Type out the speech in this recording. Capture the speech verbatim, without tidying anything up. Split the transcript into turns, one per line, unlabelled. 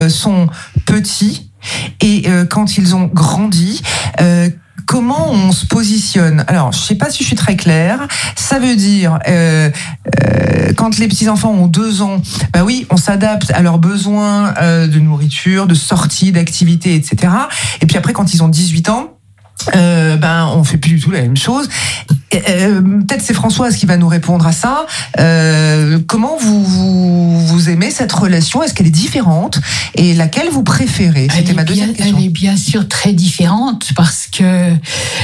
sont petits et euh, quand ils ont grandi, euh, comment on se positionne? Alors, je sais pas si je suis très claire. Ça veut dire, euh, euh, quand les petits-enfants ont deux ans, bah oui, on s'adapte à leurs besoins euh, de nourriture, de sortie, d'activité, et cetera. Et puis après, quand ils ont dix-huit ans, Euh, ben on fait plus du tout la même chose. Euh, peut-être c'est Françoise qui va nous répondre à ça. Euh, comment vous, vous vous aimez cette relation? Est-ce qu'elle est différente? Et laquelle vous préférez? C'était ma deuxième
bien,
question.
Elle est bien sûr très différente parce que